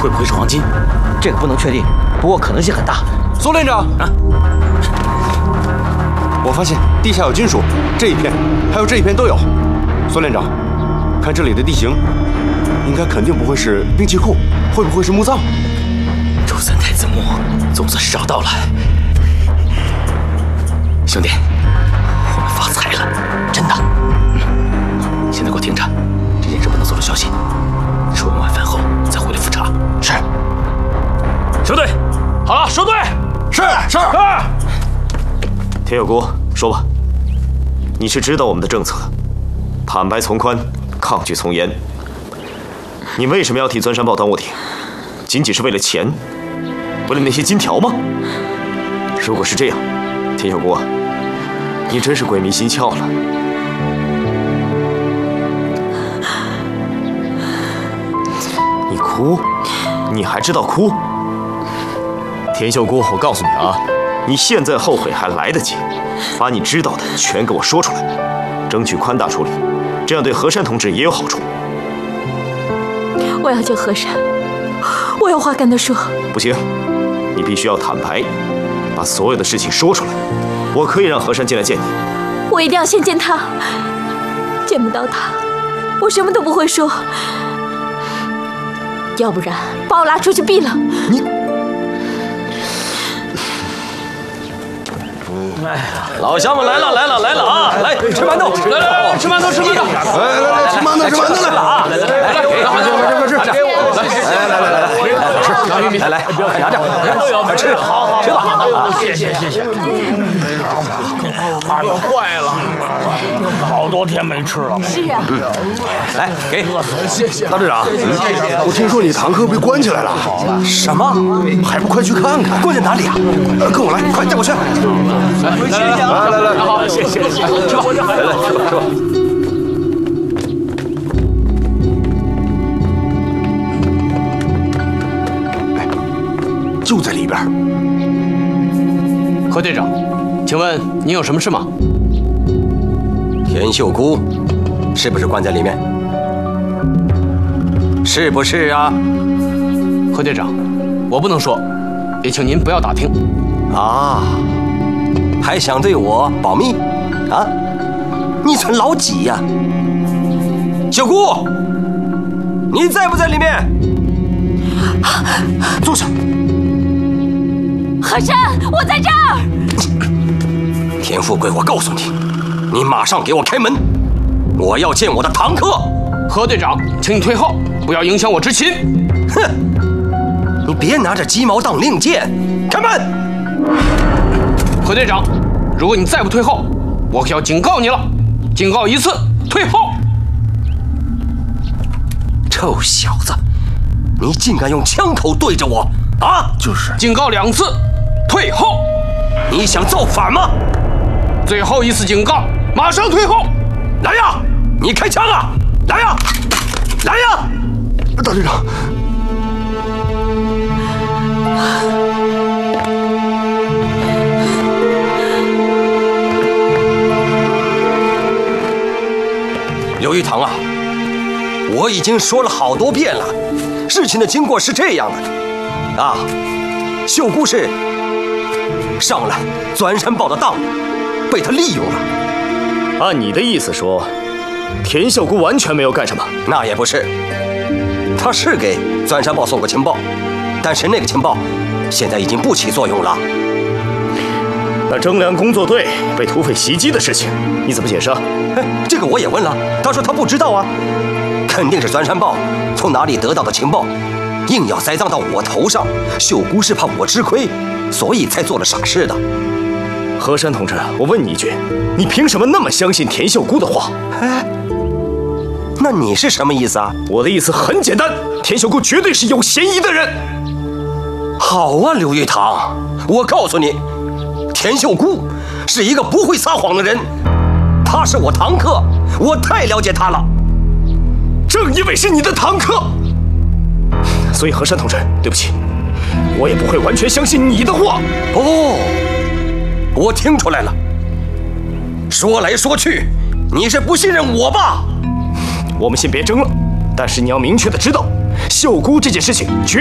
会不会是黄金？ 这个不能确定，不过可能性很大。 苏连长啊，我发现地下有金属，这一片还有这一片都有。苏连长，看这里的地形，应该肯定不会是兵器库，会不会是墓葬？ 周三太子墓总算是找到了。兄弟，我们发财了，真的。现在给我听着，这件事不能走漏消息，说完晚饭后再回来复查。是。收队，好了，收队。 是。 田有姑，说吧，你是知道我们的政策的，坦白从宽，抗拒从严。你为什么要替钻山豹当卧底？仅仅是为了钱？为了那些金条吗？如果是这样，田有姑，你真是鬼迷心窍了。你哭？你还知道哭？田秀姑，我告诉你啊，你现在后悔还来得及，把你知道的全给我说出来，争取宽大处理，这样对和山同志也有好处。 我要见和山，我有话跟他说。 不行，你必须要坦白，把所有的事情说出来。我可以让和山进来见你， 我一定要先见他，见不到他，我什么都不会说。要不然把我拉出去毙了。 你。 哎呀，老乡们来了啊！来吃馒头，来吃馒头，来吃馒头来了啊！来，快吃！来，拿着，快吃，好，吃吧！谢。 妈都坏了，好多天没吃了。 是啊。 来，给， 谢谢大队长，我听说你堂客被关起来了。 什么？ 还不快去看看？ 关在哪里啊？ 跟我来，快带我去。来， 好，谢谢，吃吧，来，吃吧。 就在里边。 何队长，请问您有什么事吗？ 田秀姑是不是关在里面？是不是啊？ 何队长，我不能说，也请您不要打听。 啊，还想对我保密？啊，你存老几呀？秀姑，你在不在里面？ 坐下。 和山，我在这儿。 田富贵，我告诉你，你马上给我开门，我要见我的堂客。 何队长，请你退后，不要影响我执勤。 哼，你别拿着鸡毛当令箭，开门！ 何队长，如果你再不退后，我可要警告你了，警告一次，退后。 臭小子，你竟敢用枪口对着我啊！ 就是警告2次，退后。 你想造反吗？ 最后一次警告，马上退后。 来呀，你开枪啊！来呀，来呀！ 大队长。 刘玉堂啊，我已经说了好多遍了，事情的经过是这样的啊，秀姑是上了钻山豹的当，被他利用了。 按你的意思说，田秀姑完全没有干什么？ 那也不是，他是给钻山豹送过情报，但是那个情报现在已经不起作用了。 那征粮工作队被土匪袭击的事情，你怎么解释啊？ 这个我也问了，他说他不知道啊，肯定是钻山豹从哪里得到的情报，硬要栽赃到我头上。秀姑是怕我吃亏，所以才做了傻事的。 和山同志，我问你一句，你凭什么那么相信田秀姑的话？ 哎，那你是什么意思啊？ 我的意思很简单，田秀姑绝对是有嫌疑的人。 好啊，刘玉堂，我告诉你，田秀姑是一个不会撒谎的人，她是我堂客，我太了解她了。 正因为是你的堂客，所以和山同志，对不起，我也不会完全相信你的话。 哦，我听出来了，说来说去，你是不信任我吧？ 我们先别争了，但是你要明确的知道，秀姑这件事情绝